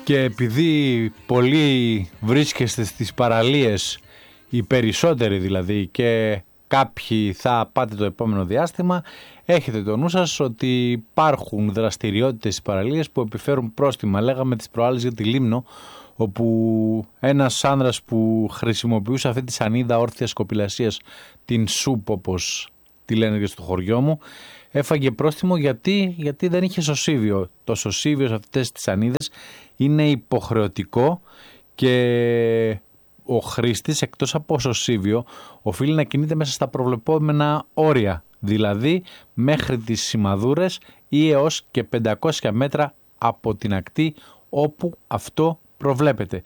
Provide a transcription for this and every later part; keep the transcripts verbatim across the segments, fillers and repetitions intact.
Και επειδή πολλοί βρίσκεστε στις παραλίες, οι περισσότεροι δηλαδή, και κάποιοι θα πάτε το επόμενο διάστημα, έχετε το νου σας ότι υπάρχουν δραστηριότητες στις παραλίες που επιφέρουν πρόστιμα. Λέγαμε τις προάλλες για τη Λίμνο, όπου ένας άνδρας που χρησιμοποιούσε αυτή τη σανίδα όρθιας κοπηλασίας, την σουπ όπως τη λένε και στο χωριό μου, έφαγε πρόστιμο γιατί, γιατί δεν είχε σωσίβιο. Το σωσίβιο σε αυτές τις σανίδες είναι υποχρεωτικό και ο χρήστης, εκτός από σωσίβιο, οφείλει να κινείται μέσα στα προβλεπόμενα όρια, δηλαδή μέχρι τις σημαδούρες ή έως και πεντακόσια μέτρα από την ακτή όπου αυτό προβλέπεται.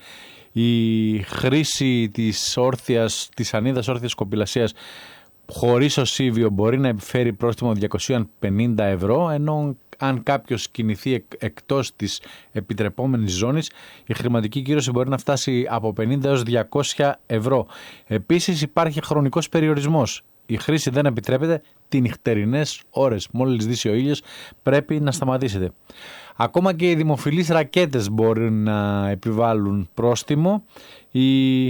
Η χρήση της, όρθιας, της σανίδας όρθιας κοπηλασίας χωρίς σωσίβιο μπορεί να επιφέρει πρόστιμο διακόσια πενήντα ευρώ, ενώ αν κάποιος κινηθεί εκτός της επιτρεπόμενης ζώνης, η χρηματική κύρωση μπορεί να φτάσει από πενήντα έως διακόσια ευρώ. Επίσης υπάρχει χρονικός περιορισμός. Η χρήση δεν επιτρέπεται τις νυχτερινές ώρες. Μόλις δύσει ο ήλιος πρέπει να σταματήσετε. Ακόμα και οι δημοφιλείς ρακέτες μπορεί να επιβάλλουν πρόστιμο. Η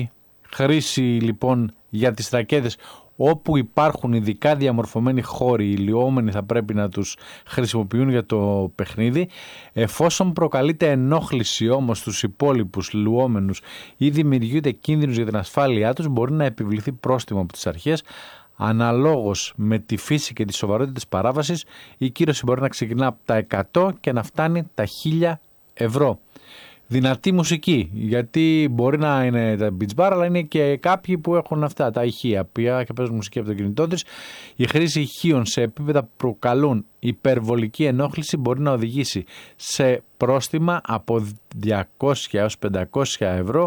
χρήση λοιπόν για τις ρακέτες, όπου υπάρχουν ειδικά διαμορφωμένοι χώροι, οι λιώμενοι θα πρέπει να τους χρησιμοποιούν για το παιχνίδι. Εφόσον προκαλείται ενόχληση όμως στους υπόλοιπους λιώμενους ή δημιουργείται κίνδυνος για την ασφάλειά τους, μπορεί να επιβληθεί πρόστιμο από τις αρχές. Αναλόγως με τη φύση και τη σοβαρότητα της παράβασης, η κύρωση μπορεί να ξεκινά από τα εκατό και να φτάνει τα χίλια ευρώ. Δυνατή μουσική, γιατί μπορεί να είναι τα beach bar, αλλά είναι και κάποιοι που έχουν αυτά τα ηχεία πια και παίζουν μουσική από το κινητό τους. Η χρήση ηχείων σε επίπεδα που προκαλούν υπερβολική ενόχληση μπορεί να οδηγήσει σε πρόστιμα από διακόσια έως πεντακόσια ευρώ.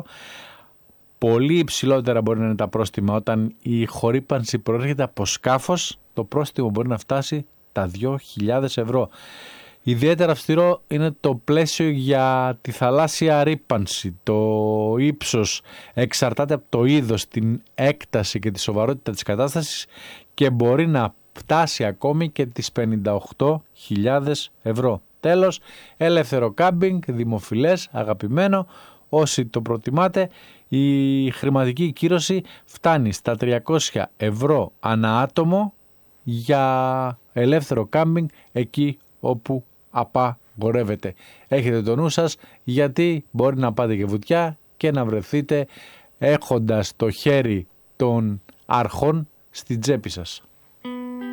Πολύ υψηλότερα μπορεί να είναι τα πρόστιμα όταν η χορύπανση προέρχεται από σκάφος. Το πρόστιμο μπορεί να φτάσει τα δύο χιλιάδες ευρώ. Ιδιαίτερα αυστηρό είναι το πλαίσιο για τη θαλάσσια ρύπανση. Το ύψος εξαρτάται από το είδος, την έκταση και τη σοβαρότητα της κατάστασης και μπορεί να φτάσει ακόμη και τις πενήντα οκτώ χιλιάδες ευρώ. Τέλος, ελεύθερο κάμπινγκ, δημοφιλές, αγαπημένο. Όσοι το προτιμάτε, η χρηματική κύρωση φτάνει στα τριακόσια ευρώ ανά άτομο για ελεύθερο κάμπινγκ εκεί όπου απαγορεύεται. Έχετε το νου σας, γιατί μπορεί να πάτε και βουτιά και να βρεθείτε έχοντας το χέρι των αρχών στην τσέπη σας.